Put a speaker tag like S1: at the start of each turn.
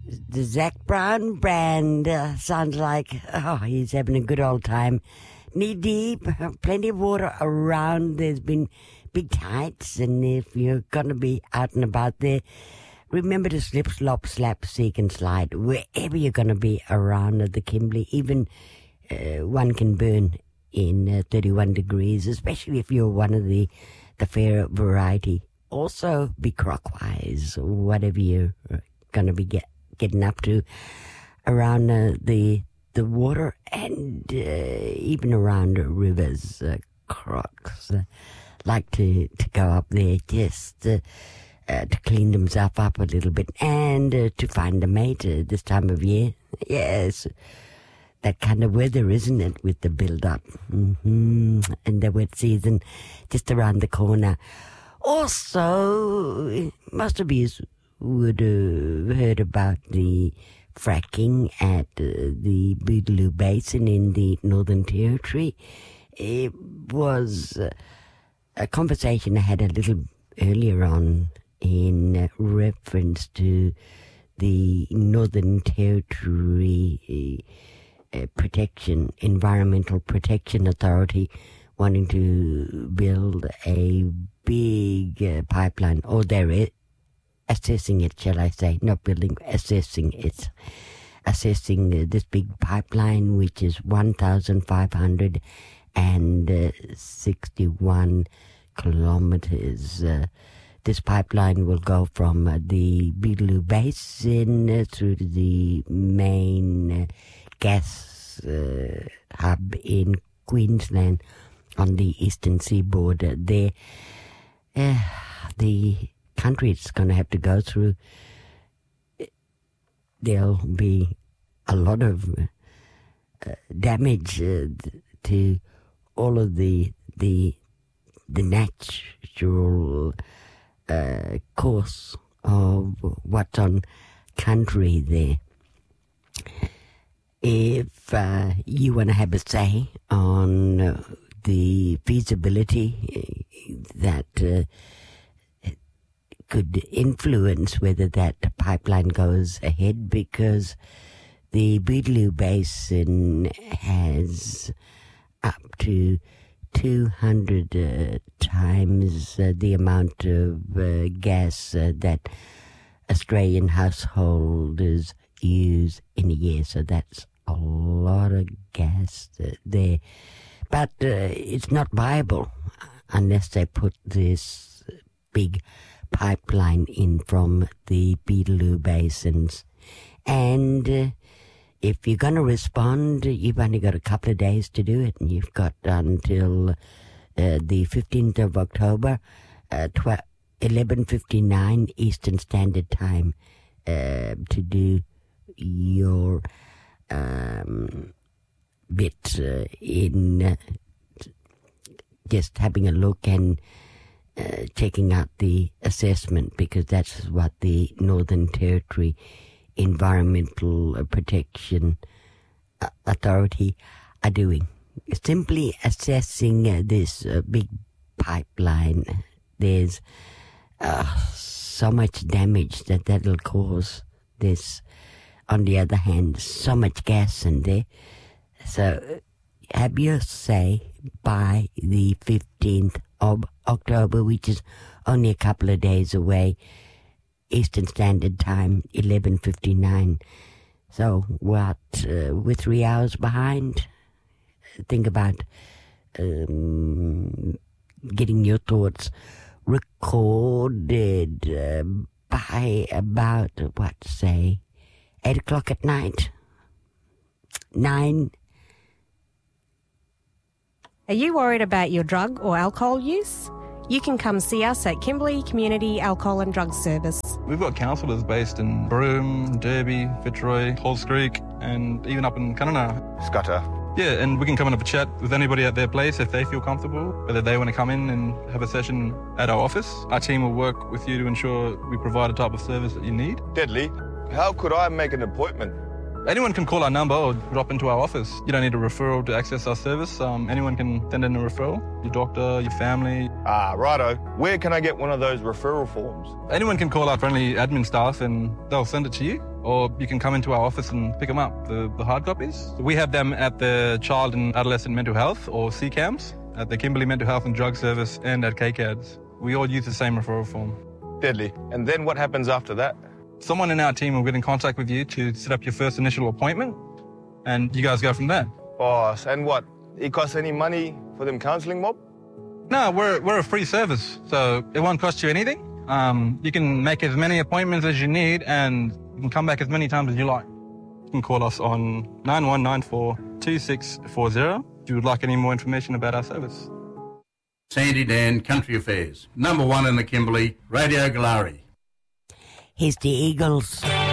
S1: The Zac Brown Band sounds like, he's having a good old time. Knee deep, plenty of water around. There's been big tides, and if you're going to be out and about there, remember to slip, slop, slap, seek, and slide. Wherever you're going to be around the Kimberley, even one can burn in 31 degrees, especially if you're one of the fair variety. Also, be crockwise, whatever you're going to be getting up to around the water and even around rivers. Crocs like to go up there just to clean themselves up a little bit and to find a mate this time of year. Yes, that kind of weather, isn't it, with the build-up and the wet season just around the corner. Also, most of you would have heard about the fracking at the Beetaloo Basin in the Northern Territory. It was a conversation I had a little earlier on in reference to the Northern Territory Environmental Protection Authority wanting to build a big pipeline, or they're assessing it, shall I say, not building, assessing it. Assessing this big pipeline, which is 1,561 kilometers. This pipeline will go from the Beetaloo Basin through to the main gas hub in Queensland on the eastern seaboard. There, the country is going to have to go through. There'll be a lot of damage to all of the natural course of what's on country there. If you want to have a say on the feasibility that could influence whether that pipeline goes ahead, because the Beetaloo Basin has up to 200 times the amount of gas that Australian householders use in a year. So that's a lot of gas there. But it's not viable unless they put this big pipeline in from the Beetaloo Basins. And if you're going to respond, you've only got a couple of days to do it, and you've got until the 15th of October, 11:59 Eastern Standard Time, to do your bit in just having a look and checking out the assessment, because that's what the Northern Territory Environmental Protection Authority are doing. Simply assessing this big pipeline. There's so much damage that'll cause this. On the other hand, so much gas in there. So have your say by the 15th of October, which is only a couple of days away, Eastern Standard Time, 11:59. So what, we're 3 hours behind? Think about getting your thoughts recorded by about, 8 o'clock at night? 9?
S2: Are you worried about your drug or alcohol use? You can come see us at Kimberley Community Alcohol and Drug Service.
S3: We've got counsellors based in Broome, Derby, Fitzroy, Halls Creek, and even up in Kununurra.
S4: Scutta.
S3: Yeah, and we can come and have a chat with anybody at their place if they feel comfortable, whether they want to come in and have a session at our office. Our team will work with you to ensure we provide a type of service that you need.
S4: Deadly, how could I make an appointment?
S3: Anyone can call our number or drop into our office. You don't need a referral to access our service. Anyone can send in a referral. Your doctor, your family.
S4: Ah, righto. Where can I get one of those referral forms?
S3: Anyone can call our friendly admin staff and they'll send it to you. or you can come into our office and pick them up, the hard copies. We have them at the Child and Adolescent Mental Health, or CCAMS, at the Kimberley Mental Health and Drug Service, and at KCADS. We all use the same referral form.
S4: Deadly. And then what happens after that?
S3: Someone in our team will get in contact with you to set up your first initial appointment, and you guys go from there.
S4: Oh, and what? It costs any money for them counselling mob?
S3: No, we're a free service, so it won't cost you anything. You can make as many appointments as you need, and you can come back as many times as you like. You can call us on 9194-2640 if you would like any more information about our service.
S5: Sandy Dan, Country Affairs. #1 in the Kimberley, Radio Galari.
S1: Here's the Eagles.